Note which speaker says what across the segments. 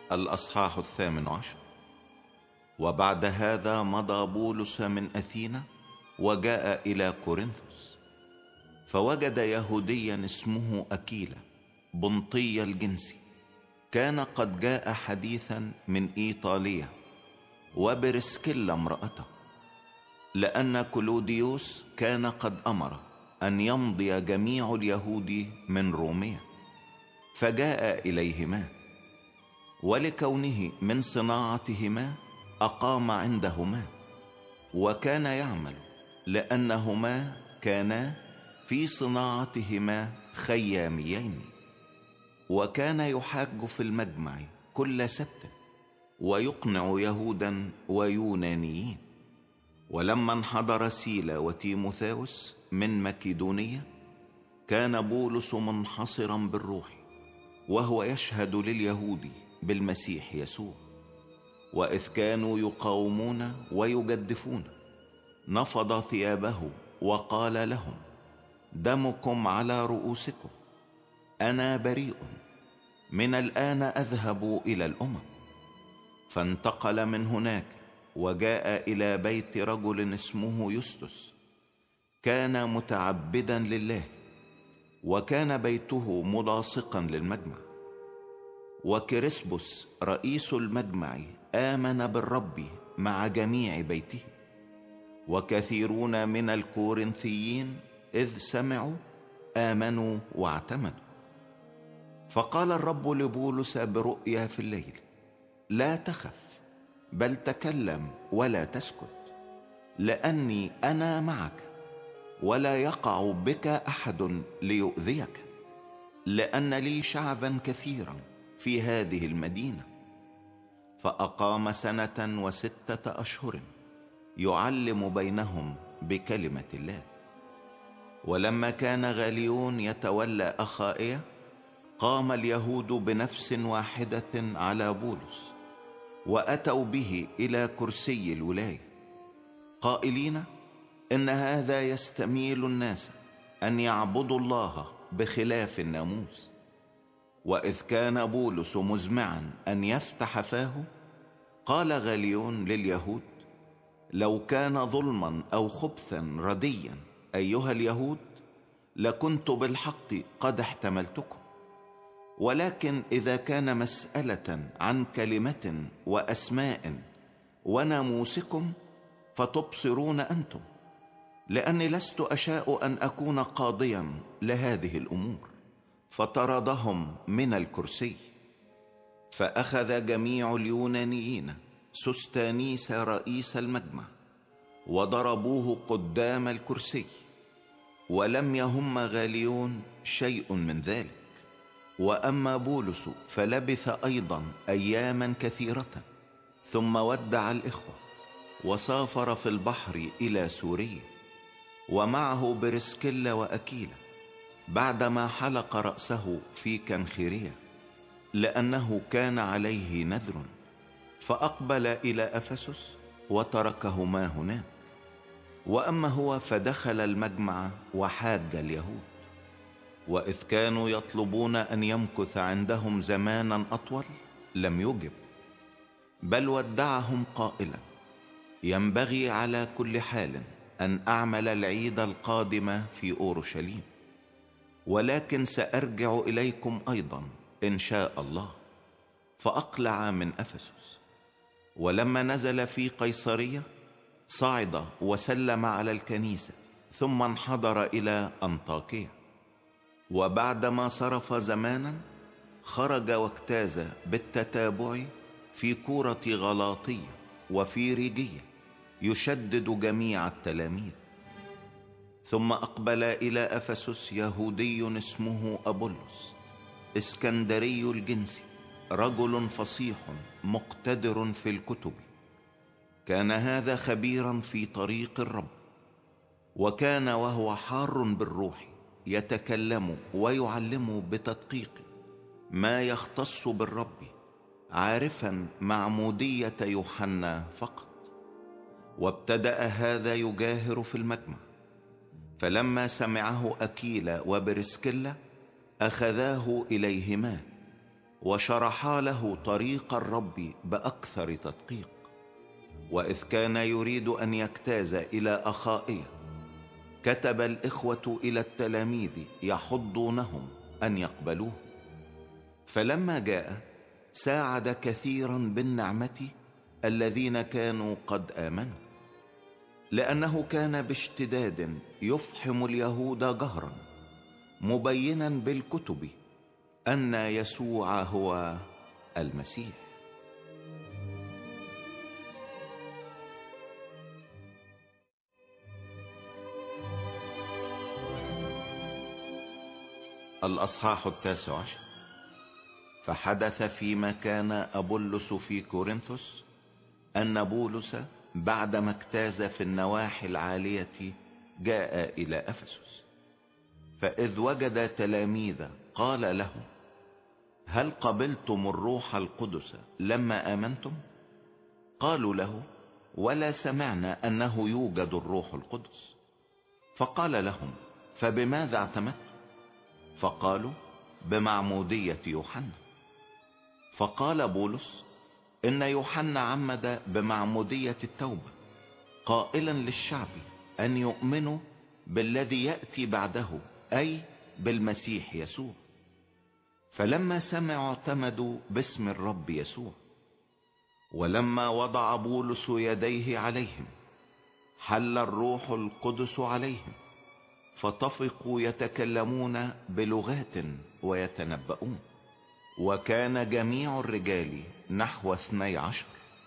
Speaker 1: الأصحاح 18. وبعد هذا مضى بولس من أثينا وجاء إلى كورنثوس، فوجد يهوديا اسمه أكيلا بنطي الجنس، كان قد جاء حديثا من إيطاليا، وبرسكيلا امرأته، لأن كلوديوس كان قد أمر أن يمضي جميع اليهود من روميا، فجاء إليهما، ولكونه من صناعتهما أقام عندهما، وكان يعمل لأنهما كانا في صناعتهما خياميين. وكان يحاج في المجمع كل سبت ويقنع يهودا ويونانيين. ولما انحدر سيلا وتيموثاوس من مكيدونية، كان بولس منحصرا بالروح وهو يشهد لليهود بالمسيح يسوع. وإذ كانوا يقاومون ويجدفون، نفض ثيابه وقال لهم: دمكم على رؤوسكم، أنا بريء، من الآن أذهب إلى الأمم. فانتقل من هناك وجاء إلى بيت رجل اسمه يستس، كان متعبدا لله، وكان بيته ملاصقا للمجمع. وكريسبوس رئيس المجمع آمن بالرب مع جميع بيته، وكثيرون من الكورنثيين إذ سمعوا آمنوا واعتمدوا. فقال الرب لبولس برؤيا في الليل: لا تخف، بل تكلم ولا تسكت، لأني أنا معك، ولا يقع بك أحد ليؤذيك، لأن لي شعبا كثيرا في هذه المدينة. فأقام 1 و6 أشهر يعلم بينهم بكلمة الله. ولما كان غاليون يتولى أخائية، قام اليهود بنفس واحدة على بولس، وأتوا به إلى كرسي الولاية، قائلين: إن هذا يستميل الناس أن يعبدوا الله بخلاف الناموس. وإذ كان بولس مزمعا أن يفتح فاه، قال غاليون لليهود: لو كان ظلما أو خبثا رديا أيها اليهود، لكنت بالحق قد احتملتكم، ولكن إذا كان مسألة عن كلمة وأسماء وناموسكم، فتبصرون أنتم، لأني لست أشاء أن أكون قاضيا لهذه الأمور. فطردهم من الكرسي. فأخذ جميع اليونانيين سوستانيس رئيس المجمع وضربوه قدام الكرسي، ولم يهم غاليون شيء من ذلك. وأما بولس فلبث أيضا أياما كثيرة، ثم ودع الإخوة وسافر في البحر إلى سوريا، ومعه برسكيلا وأكيلا، بعدما حلق رأسه في كنخيرية، لأنه كان عليه نذر. فأقبل إلى أفسس وتركهما هناك. وأما هو فدخل المجمع وحاج اليهود. وإذ كانوا يطلبون أن يمكث عندهم زمانا أطول، لم يجب، بل ودعهم قائلا: ينبغي على كل حال أن أعمل العيد القادم في أورشليم، ولكن سأرجع إليكم أيضا إن شاء الله. فأقلع من أفسس. ولما نزل في قيصرية، صعد وسلم على الكنيسة، ثم انحدر إلى أنطاكية. وبعدما صرف زمانا، خرج واجتاز بالتتابع في كورة غلاطية وفي ريجية، يشدد جميع التلاميذ. ثم أقبل إلى أفسس يهودي اسمه أبولس، اسكندري الجنس، رجل فصيح مقتدر في الكتب. كان هذا خبيرا في طريق الرب، وكان وهو حار بالروح يتكلم ويعلم بتدقيق ما يختص بالرب، عارفا معمودية يوحنا فقط. وابتدأ هذا يجاهر في المجمع. فلما سمعه أكيلا وبرسكيلا، أخذاه إليهما، وشرحا له طريق الرب بأكثر تدقيق. وإذ كان يريد أن يجتاز إلى أخائية، كتب الإخوة إلى التلاميذ يحضونهم أن يقبلوه. فلما جاء ساعد كثيرا بالنعمة الذين كانوا قد آمنوا، لأنه كان باشتداد يفحم اليهود جهرا، مبينا بالكتب أن يسوع هو المسيح. الأصحاح 19. فحدث فيما كان أبولس في كورنثوس أن بولس بعدما اجتاز في النواحي العالية جاء إلى أفسس. فإذ وجد تلاميذ قال لهم: هل قبلتم الروح القدس لما آمنتم؟ قالوا له: ولا سمعنا أنه يوجد الروح القدس. فقال لهم: فبماذا اعتمدتم؟ فقالوا: بمعمودية يوحنا. فقال بولس: إن يوحنا عمد بمعمودية التوبة، قائلا للشعب أن يؤمنوا بالذي يأتي بعده، أي بالمسيح يسوع. فلما سمعوا اعتمدوا باسم الرب يسوع. ولما وضع بولس يديه عليهم حل الروح القدس عليهم، فطفقوا يتكلمون بلغات ويتنبؤون. وكان جميع الرجال نحو 12.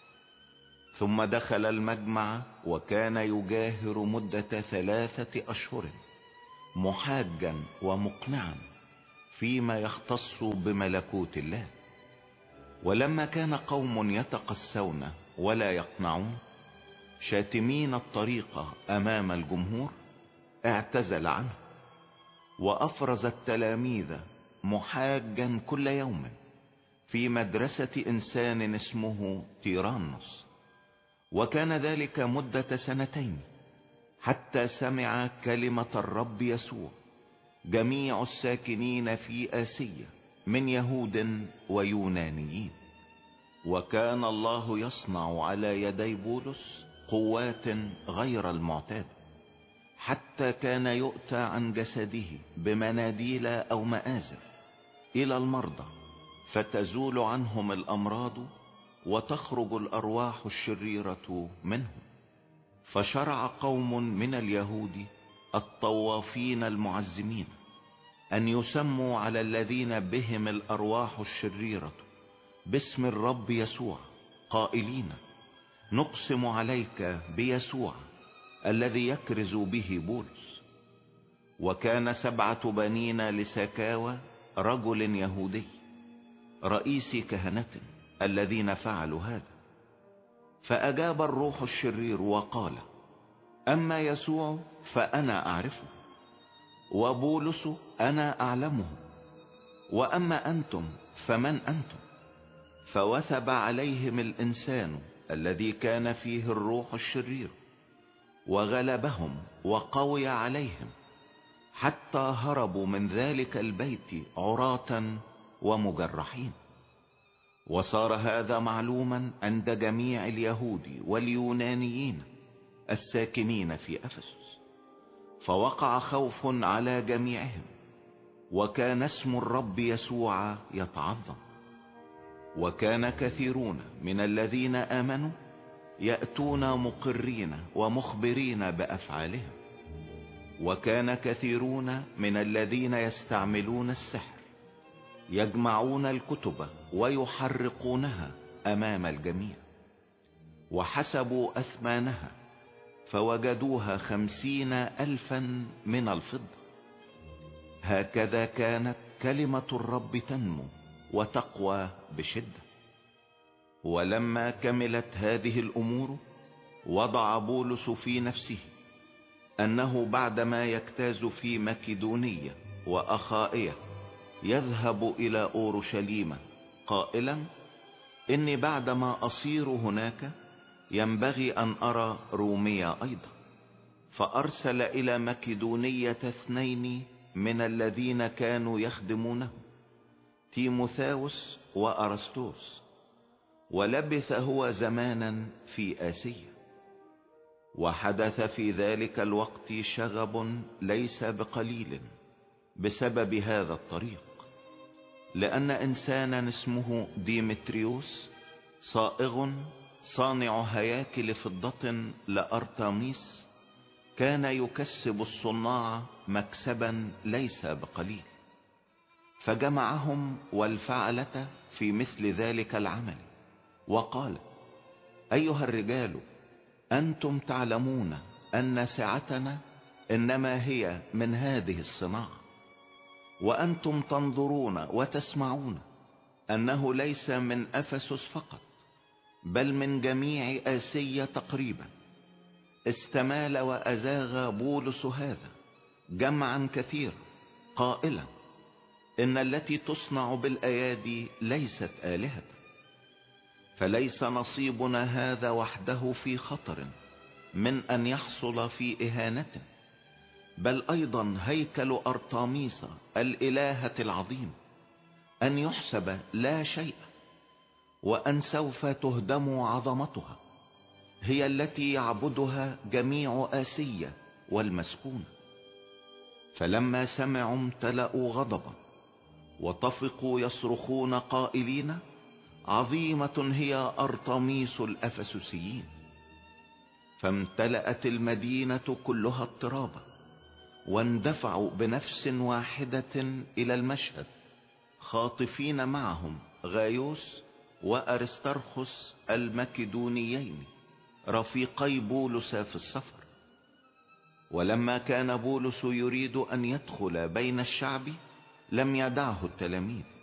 Speaker 1: ثم دخل المجمع وكان يجاهر مدة 3 أشهر محاجا ومقنعا فيما يختص بملكوت الله. ولما كان قوم يتقسون ولا يقنعون شاتمين الطريق أمام الجمهور، اعتزل عنه. وأفرز التلاميذ محاجا كل يوم في مدرسة إنسان اسمه تيرانوس. وكان ذلك مدة 2 حتى سمع كلمة الرب يسوع جميع الساكنين في آسيا من يهود ويونانيين. وكان الله يصنع على يدي بولس قوات غير المعتاد، حتى كان يؤتى عن جسده بمناديل أو مآزر إلى المرضى، فتزول عنهم الأمراض وتخرج الأرواح الشريرة منهم. فشرع قوم من اليهود الطوافين المعزمين أن يسموا على الذين بهم الأرواح الشريرة باسم الرب يسوع، قائلين: نقسم عليك بيسوع الذي يكرز به بولس. وكان 7 بنين لسكاوى رجل يهودي رئيس كهنة الذين فعلوا هذا. فأجاب الروح الشرير وقال: أما يسوع فأنا أعرفه، وبولس أنا أعلمه، وأما أنتم فمن أنتم؟ فوثب عليهم الإنسان الذي كان فيه الروح الشرير وغلبهم وقوي عليهم، حتى هربوا من ذلك البيت عراة ومجرحين. وصار هذا معلوما عند جميع اليهود واليونانيين الساكنين في أفسس، فوقع خوف على جميعهم، وكان اسم الرب يسوع يتعظم. وكان كثيرون من الذين آمنوا يأتون مقرين ومخبرين بأفعالهم. وكان كثيرون من الذين يستعملون السحر يجمعون الكتب ويحرقونها أمام الجميع. وحسبوا أثمانها فوجدوها 50,000 من الفضة. هكذا كانت كلمة الرب تنمو وتقوى بشدة. ولما كملت هذه الأمور وضع بولس في نفسه أنه بعدما يجتاز في مكدونية وأخائية يذهب إلى أورشليم، قائلا: إني بعدما أصير هناك ينبغي أن أرى روميا أيضا. فأرسل إلى مكدونية 2 من الذين كانوا يخدمونه، تيموثاوس وأرسطوس، ولبث هو زمانا في آسيا. وحدث في ذلك الوقت شغب ليس بقليل بسبب هذا الطريق، لأن إنسانا اسمه ديمتريوس صائغ صانع هياكل فضة لأرتاميس كان يكسب الصناع مكسبا ليس بقليل، فجمعهم والفعلة في مثل ذلك العمل، وقال: أيها الرجال، أنتم تعلمون أن سعتنا إنما هي من هذه الصناعة، وأنتم تنظرون وتسمعون أنه ليس من أفسس فقط بل من جميع آسيا تقريبا استمال وأزاغ بولس هذا جمعا كثيرا قائلا إن التي تصنع بالأيادي ليست آلهة، فليس نصيبنا هذا وحده في خطر من أن يحصل في إهانة، بل أيضا هيكل أرطاميس الإلهة العظيم أن يحسب لا شيء، وأن سوف تهدم عظمتها، هي التي يعبدها جميع آسيا والمسكونة. فلما سمعوا امتلأوا غضبا وطفقوا يصرخون قائلين: عظيمة هي أرطميس الأفسسيين. فامتلأت المدينة كلها اضطرابا، واندفعوا بنفس واحدة إلى المشهد، خاطفين معهم غايوس وأرسترخس المكدونيين رفيقي بولس في السفر. ولما كان بولس يريد أن يدخل بين الشعب لم يدعه التلاميذ،